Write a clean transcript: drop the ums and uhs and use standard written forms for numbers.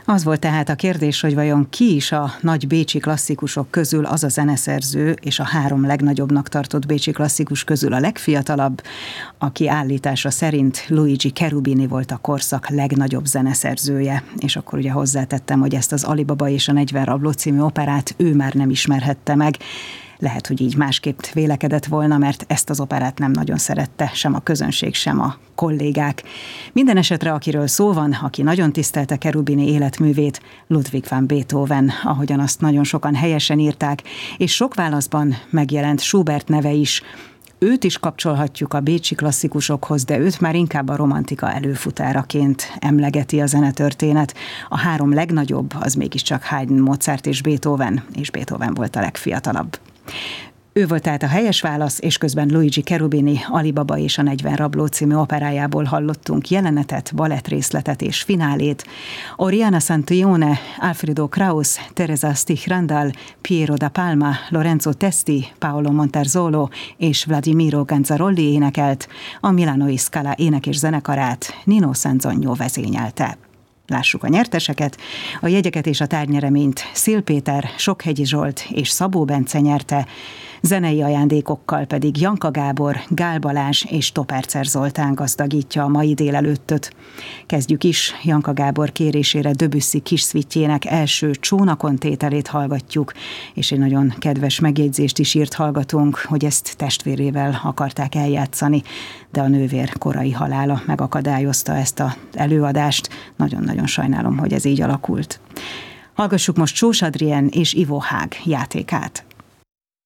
Az volt tehát a kérdés, hogy vajon ki is a nagy bécsi klasszikusok közül az a zeneszerző, és a 3 legnagyobbnak tartott bécsi klasszikus közül a legfiatalabb, aki állítása szerint Luigi Cherubini volt a korszak legnagyobb zeneszerzője. És akkor ugye hozzátettem, hogy ezt az Ali Baba és a 40 rabló című operát ő már nem ismerhette meg. Lehet, hogy így másképp vélekedett volna, mert ezt az operát nem nagyon szerette sem a közönség, sem a kollégák. Minden esetre, akiről szó van, aki nagyon tisztelte Cherubini életművét, Ludwig van Beethoven, ahogyan azt nagyon sokan helyesen írták, és sok válaszban megjelent Schubert neve is. Őt is kapcsolhatjuk a bécsi klasszikusokhoz, de őt már inkább a romantika előfutáraként emlegeti a zenetörténet. A 3 legnagyobb az mégiscsak Haydn, Mozart és Beethoven volt a legfiatalabb. Ő volt tehát a helyes válasz, és közben Luigi Cherubini Ali Baba és a 40 rabló című operájából hallottunk jelenetet, balettrészletet és finálét. Oriana Santillone, Alfredo Kraus, Teresa Stich-Randall, Piero da Palma, Lorenzo Testi, Paolo Monterzolo és Vladimiro Ganzarolli énekelt, a Milánói Scala ének és zenekarát Nino Sanzonio vezényelte. Lássuk a nyerteseket. A jegyeket és a tárgynyereményt Szél Péter, Sokhegyi Zsolt és Szabó Bence nyerte, zenei ajándékokkal pedig Janka Gábor, Gál Balázs és Topercer Zoltán gazdagítja a mai délelőttöt. Kezdjük is, Janka Gábor kérésére Debussy kis szvitjének első Csónakon tételét hallgatjuk, és egy nagyon kedves megjegyzést is írt hallgatónk, hogy ezt testvérével akarták eljátszani, de a nővér korai halála megakadályozta ezt az előadást. Nagyon-nagyon sajnálom, hogy ez így alakult. Hallgassuk most Sós Adrien és Ivo Haag játékát.